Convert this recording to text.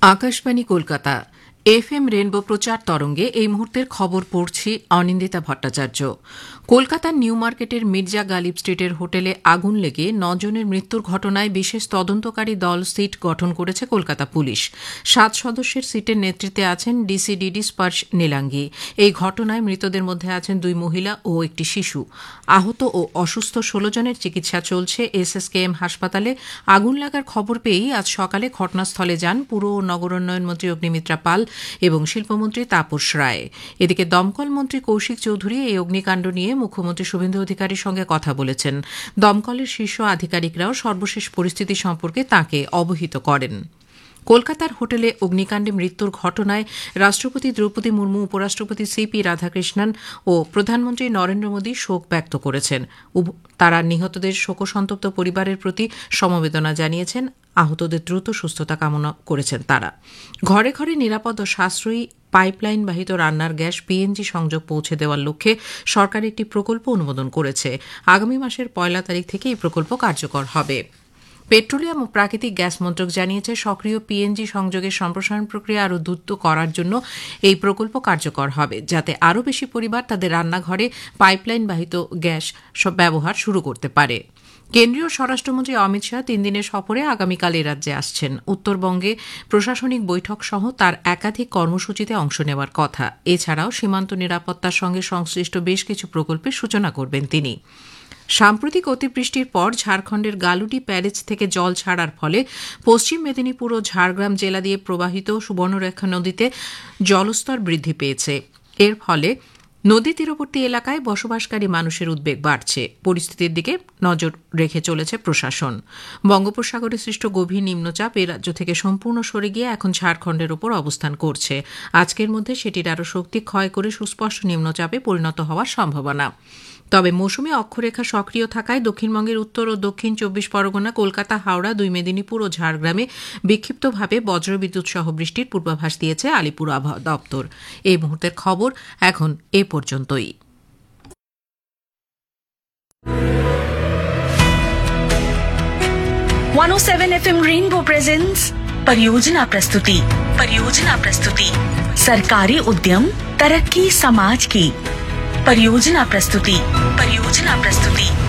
Akashvani Kolkata FM rainbow প্রচার তরঙ্গে এই মুহূর্তের খবর পড়ছি অনিন্দিতা ভট্টাচার্য। কলকাতার নিউ মার্কেটের মির্জা গালিব স্ট্রিটের হোটেলে আগুন লেগে 9 জনের মৃত্যুর ঘটনায় বিশেষ তদন্তকারী দল সিট গঠন করেছে কলকাতা পুলিশ। 7 সদস্যের সিটের নেতৃত্বে আছেন ডিসি স্পর্শ নীলাঙ্গী। এই ঘটনায় মৃতদের মধ্যে আছেন 2 মহিলা ও একটি শিশু। আহত ও অসুস্থ 16 জনের চিকিৎসা চলছে এসএসকেএম হাসপাতালে। আগুন লাগার খবর পেয়েই আজ সকালে ঘটনাস্থলে যান পুর ও নগরোন্নয়ন মন্ত্রী অগ্নিমিত্রা পাল এবং শিল্পমন্ত্রী তাপস রায়। এদিকে দমকল মন্ত্রী কৌশিক চৌধুরী এই অগ্নিকাণ্ড নিয়ে মুখ্যমন্ত্রী শুভেন্দু অধিকারীর সঙ্গে কথা বলেছেন। দমকলের শীর্ষ আধিকারিকরাও সর্বশেষ পরিস্থিতি সম্পর্কে তাঁকে অবহিত করেন। কলকাতার হোটেলে অগ্নিকাণ্ডে মৃত্যুর ঘটনায় রাষ্ট্রপতি দ্রৌপদী মুর্মু, উপরাষ্ট্রপতি সিপি রাধাকৃষ্ণন ও প্রধানমন্ত্রী নরেন্দ্র মোদী শোক ব্যক্ত করেছেন। তারা নিহতদের শোকসন্তপ্ত পরিবারের প্রতি সমবেদনা জানিয়েছেন। আহতদের দ্রুত সুস্থতা কামনা করেছেন তারা। ঘরে ঘরে নিরাপদ ও সাশ্রয়ী পাইপলাইন বাহিত রান্নার গ্যাস পিএনজি সংযোগ পৌঁছে দেওয়ার লক্ষ্যে সরকার একটি প্রকল্প অনুমোদন করেছে। আগামী মাসের 1 তারিখ থেকে এই প্রকল্প কার্যকর হবে। পেট্রোলিয়াম ও প্রাকৃতিক গ্যাস মন্ত্রক জানিয়েছে, সক্রিয় পিএনজি সংযোগের সম্প্রসারণ প্রক্রিয়া আরও দ্রুত করার জন্য এই প্রকল্প কার্যকর হবে, যাতে আরও বেশি পরিবার তাদের রান্নাঘরে পাইপলাইন বাহিত গ্যাস ব্যবহার শুরু করতে পারে। কেন্দ্রীয় স্বরাষ্ট্রমন্ত্রী অমিত শাহ 3 দিনের সফরে আগামীকাল এ রাজ্যে আসছেন। উত্তরবঙ্গে প্রশাসনিক বৈঠক সহ তার একাধিক কর্মসূচিতে অংশ নেওয়ার কথা। এছাড়াও সীমান্ত নিরাপত্তার সঙ্গে সংশ্লিষ্ট বেশ কিছু প্রকল্পের সূচনা করবেন তিনি। সাম্প্রতিক অতিবৃষ্টির পর ঝাড়খণ্ডের গালুডি প্যারেজ থেকে জল ছাড়ার ফলে পশ্চিম মেদিনীপুর ও ঝাড়গ্রাম জেলা দিয়ে প্রবাহিত সুবর্ণরেখা নদীতে জলস্তর বৃদ্ধি পেয়েছে। এর ফলে নদী তীরবর্তী এলাকায় বসবাসকারী মানুষের উদ্বেগ বাড়ছে। পরিস্থিতির দিকে নজর রেখে চলেছে প্রশাসন। বঙ্গোপসাগরে সৃষ্ট গভীর নিম্নচাপ এ রাজ্য থেকে সম্পূর্ণ সরে গিয়ে এখন ঝাড়খণ্ডের উপর অবস্থান করছে। আজকের মধ্যে সেটির আরও শক্তি ক্ষয় করে সুস্পষ্ট নিম্নচাপে পরিণত হওয়ার সম্ভাবনা। তবে মৌসুমী অক্ষরেখা সক্রিয় থাকায় দক্ষিণবঙ্গের উত্তর ও দক্ষিণ 24 পরগনা, কলকাতা, হাওড়া, 2 মেদিনীপুর ও ঝাড়গ্রামে বিক্ষিপ্তভাবে বজ্রবিদ্যুৎ সহ বৃষ্টির পূর্বাভাস দিয়েছে আলিপুর আবহাওয়া দপ্তর। এই মুহূর্তের খবর এখন এ পর্যন্তই। 107 FM रेनबो प्रेजेंट्स परियोजना प्रस्तुति सरकारी उद्यम तरक्की समाज की परियोजना प्रस्तुति।